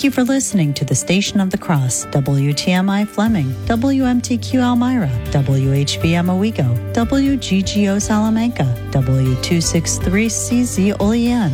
Thank you for listening to the Station of the Cross, WTMI Fleming, WMTQ Elmira, WHVM Owego, WGGO Salamanca, W263CZ Olean.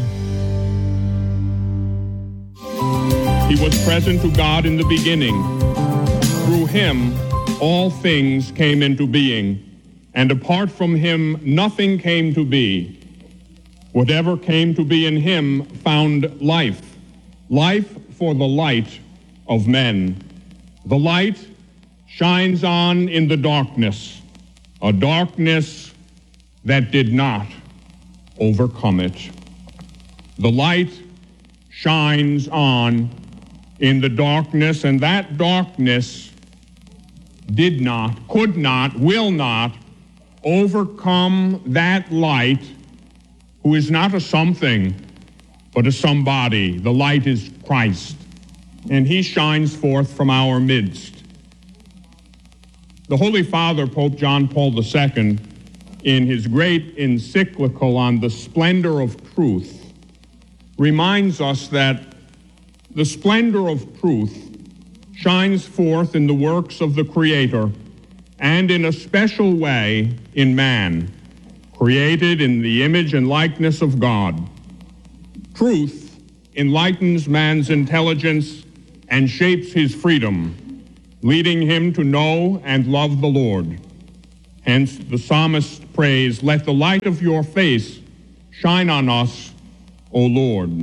He was present to God in the beginning. Through him, all things came into being, and apart from him, nothing came to be. Whatever came to be in him found life, life for the light of men. The light shines on in the darkness, a darkness that did not overcome it. The light shines on in the darkness, and that darkness did not, could not, will not overcome that light, who is not a something, but a somebody. The light is Christ, and he shines forth from our midst. The Holy Father, Pope John Paul II, in his great encyclical on the splendor of truth, reminds us that the splendor of truth shines forth in the works of the Creator and in a special way in man, created in the image and likeness of God. Truth enlightens man's intelligence and shapes his freedom, leading him to know and love the Lord. Hence the psalmist prays, "Let the light of your face shine on us, O Lord."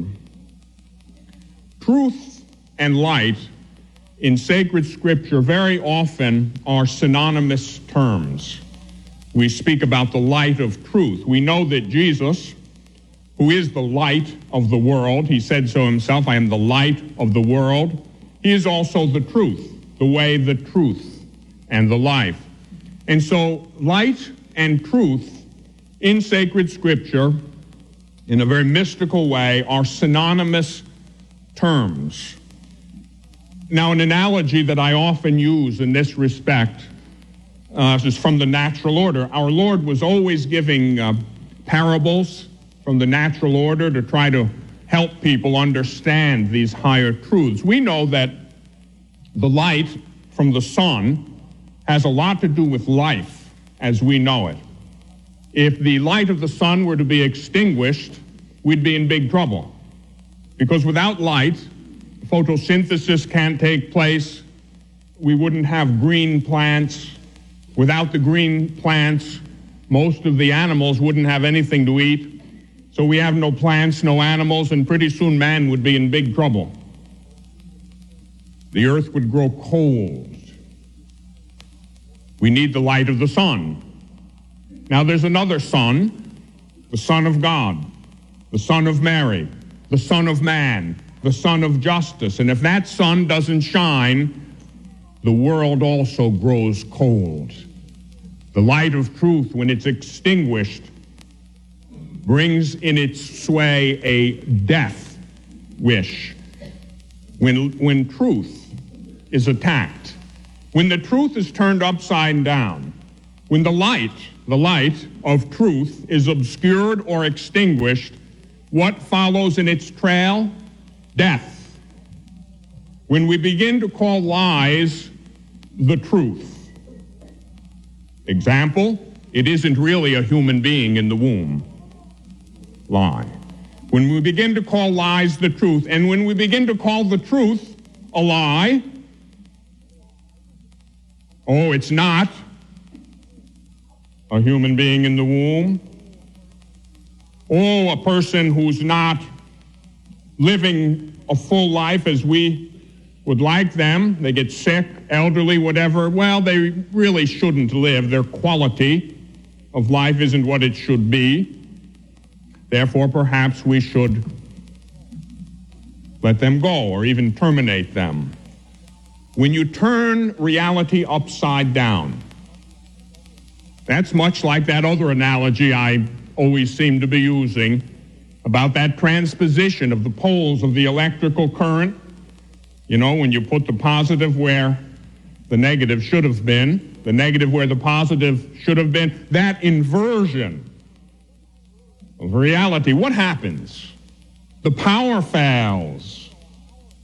Truth and light in sacred scripture very often are synonymous terms. We speak about the light of truth. We know that Jesus, who is the light of the world, he said so himself, "I am the light of the world." He is also the truth, the way, the truth, and the life. And so light and truth in sacred scripture, in a very mystical way, are synonymous terms. Now, an analogy that I often use in this respect is from the natural order. Our Lord was always giving parables from the natural order to try to help people understand these higher truths. We know that the light from the sun has a lot to do with life as we know it. If the light of the sun were to be extinguished, we'd be in big trouble. Because without light, photosynthesis can't take place. We wouldn't have green plants. Without the green plants, most of the animals wouldn't have anything to eat. So we have no plants, no animals, and pretty soon man would be in big trouble. The earth would grow cold. We need the light of the sun. Now there's another sun, the Son of God, the Son of Mary, the Son of Man, the Son of Justice. And if that sun doesn't shine, the world also grows cold. The light of truth, when it's extinguished, brings in its sway a death wish. When truth is attacked, when the truth is turned upside down, when the light of truth is obscured or extinguished, what follows in its trail? Death. When we begin to call lies the truth. Example, it isn't really a human being in the womb. Lie. When we begin to call lies the truth, and when we begin to call the truth a lie, oh, it's not a human being in the womb. Oh, a person who's not living a full life as we would like them. They get sick, elderly, whatever. Well, they really shouldn't live. Their quality of life isn't what it should be. Therefore, perhaps we should let them go or even terminate them. When you turn reality upside down, that's much like that other analogy I always seem to be using about that transposition of the poles of the electrical current. You know, when you put the positive where the negative should have been, the negative where the positive should have been, that inversion of reality, what happens? The power fails.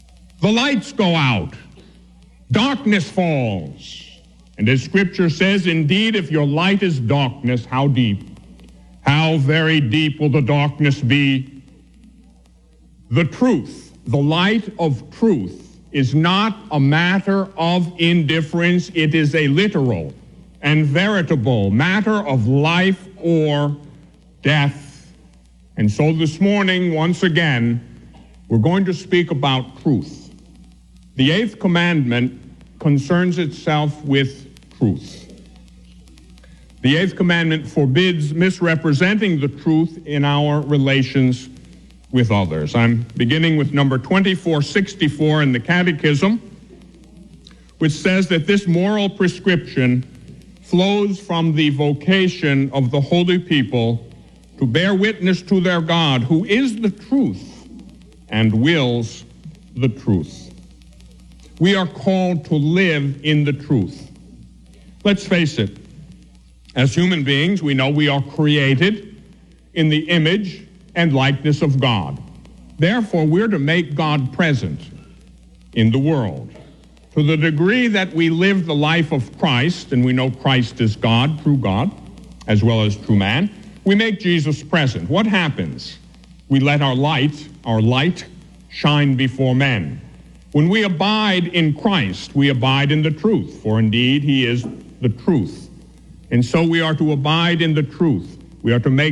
the lights go out, darkness falls. And as Scripture says, indeed, if your light is darkness, how deep, how very deep will the darkness be? The truth, the light of truth, is not a matter of indifference. It is a literal and veritable matter of life or death. And so this morning, once again, we're going to speak about truth. The eighth commandment concerns itself with truth. The eighth commandment forbids misrepresenting the truth in our relations with others. I'm beginning with number 2464 in the Catechism, which says that this moral prescription flows from the vocation of the holy people to bear witness to their God, who is the truth and wills the truth. We are called to live in the truth. Let's face it, as human beings, we know we are created in the image and likeness of God. Therefore, we're to make God present in the world. To the degree that we live the life of Christ, and we know Christ is God, true God, as well as true man, we make Jesus present. What happens? We let our light shine before men. When we abide in Christ, we abide in the truth, for indeed he is the truth. And so we are to abide in the truth. We are to make